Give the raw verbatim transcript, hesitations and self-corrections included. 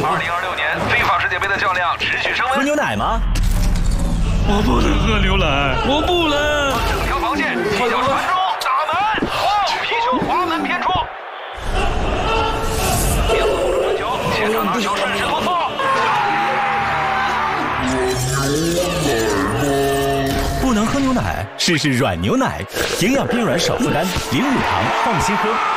二零二六年非法世界杯的较量持续升温。 喝牛奶吗？ 我不能喝牛奶，我不能。 整条防线，啤酒传中，打门，哇！皮球滑门偏出。边路后传球，前场拿球顺势突破。 不能喝牛奶，试试软牛奶，营养变软少负担，零乳糖，放心喝。